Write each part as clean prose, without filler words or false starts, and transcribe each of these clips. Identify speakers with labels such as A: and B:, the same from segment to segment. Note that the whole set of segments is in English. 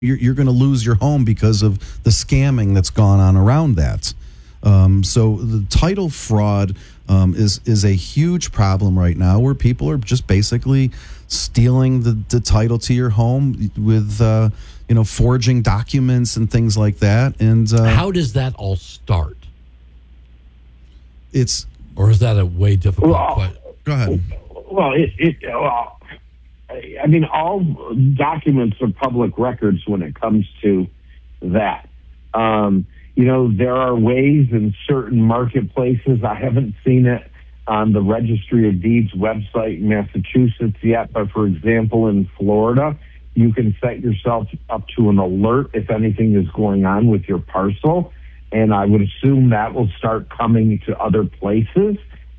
A: you're going to lose your home because of the scamming that's gone on around that. So the title fraud is a huge problem right now, where people are just basically stealing the title to your home with forging documents and things like that. And
B: how does that all start? Or is that a way difficult question?
A: Go ahead.
C: Well, I mean, all documents are public records when it comes to that. There are ways in certain marketplaces. I haven't seen it on the Registry of Deeds website in Massachusetts yet, but for example, in Florida, you can set yourself up to an alert if anything is going on with your parcel, and I would assume that will start coming to other places.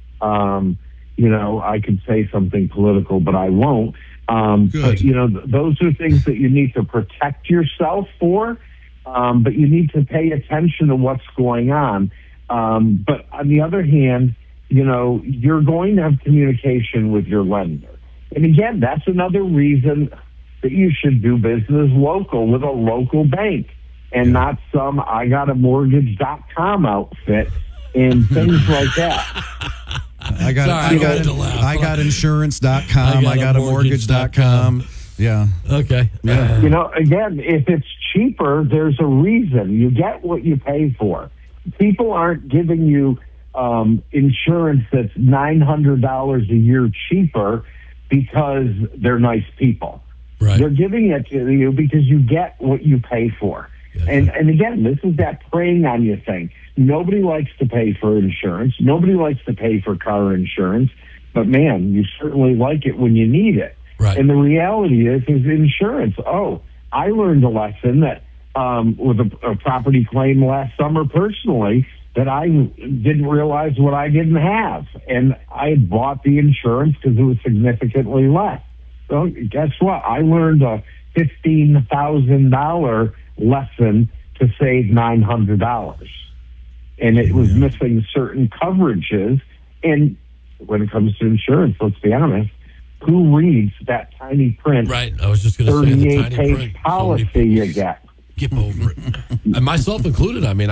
C: I could say something political, but I won't. But, those are things that you need to protect yourself for, but you need to pay attention to what's going on. But on the other hand, you're going to have communication with your lender. And again, that's another reason that you should do business local with a local bank and not some IGotAMortgage.com outfit and things like that.
A: I got insurance.com. I got a mortgage.com. Yeah.
B: Okay.
A: Yeah.
C: Again, if it's cheaper, there's a reason. You get what you pay for. People aren't giving you insurance that's $900 a year cheaper because they're nice people.
B: Right.
C: They're giving it to you because you get what you pay for. Yeah. And again, this is that preying on you thing. Nobody likes to pay for insurance. Nobody likes to pay for car insurance. But, man, you certainly like it when you need it.
B: Right.
C: And the reality is insurance. Oh, I learned a lesson that with a property claim last summer personally that I didn't realize what I didn't have. And I had bought the insurance because it was significantly less. So guess what? I learned a $15,000 lesson to save $900. And it was missing certain coverages. And when it comes to insurance, let's be honest, who reads that tiny print?
B: Right. I was just going to say the tiny
C: 38-page
B: print.
C: policy you get.
B: Skip over it. And myself included. I mean,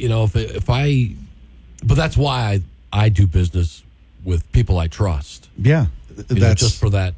B: but that's why I do business with people I trust.
A: Yeah.
B: That's just for that,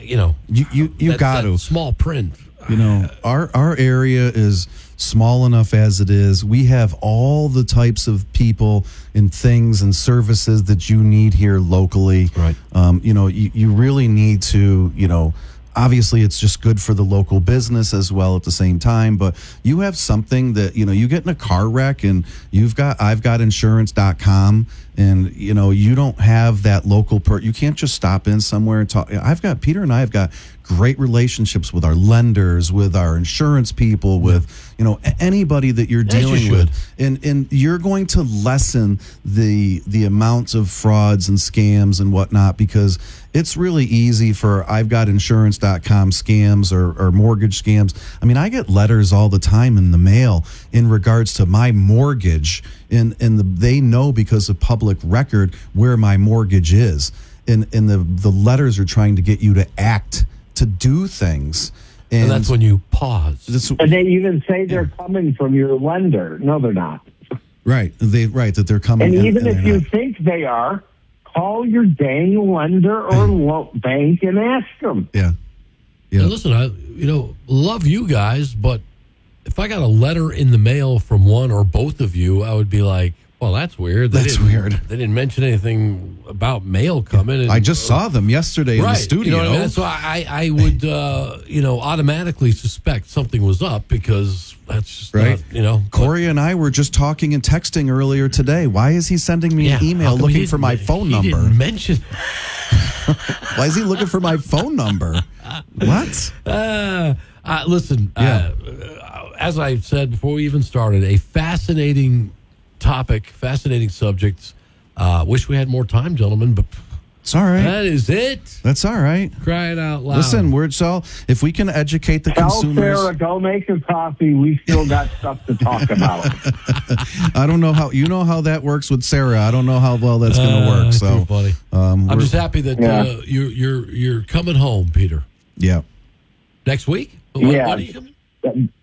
A: you got to.
B: Small print.
A: Our area is small enough as it is. We have all the types of people and things and services that you need here locally.
B: Right.
A: You really need to, obviously it's just good for the local business as well at the same time, but you have something that, you get in a car wreck and I've got insurance.com and, you don't have that local you can't just stop in somewhere and talk. Peter and I have got great relationships with our lenders, with our insurance people, with, anybody that you're dealing with. And you're going to lessen the amounts of frauds and scams and whatnot, because it's really easy for I've got insurance.com scams or mortgage scams. I mean, I get letters all the time in the mail in regards to my mortgage, and they know because of public record where my mortgage is. And the letters are trying to get you to act, to do things.
B: And that's when you pause.
C: And they even say they're coming from your lender. No, they're not.
A: Right. That they're coming.
C: And even if you think they are, call your dang lender or bank and ask them.
A: Yeah.
B: And listen, I love you guys, but if I got a letter in the mail from one or both of you, I would be like, well, that's weird.
A: That's weird.
B: They didn't mention anything about mail coming. And,
A: I just saw them yesterday in the studio.
B: You know what I mean? So I would, automatically suspect something was up, because that's just
A: right.
B: Not,
A: Corey and I were just talking and texting earlier today. Why is he sending me an email looking for my phone number?
B: He didn't mention.
A: Why is he looking for my phone number? What?
B: Listen, as I said before we even started, a fascinating topic, fascinating subjects. Wish we had more time, gentlemen, but
A: it's all right.
B: That is it.
A: That's all right.
B: Crying out loud.
A: Listen, if we can educate the consumers.
C: Sarah, go make a coffee. We still got stuff to talk about.
A: I don't know how that works with Sarah. I don't know how well that's going to work. So,
B: funny. I'm just happy that you're coming home, Peter.
A: Yeah.
B: Next week?
C: When
B: are you coming?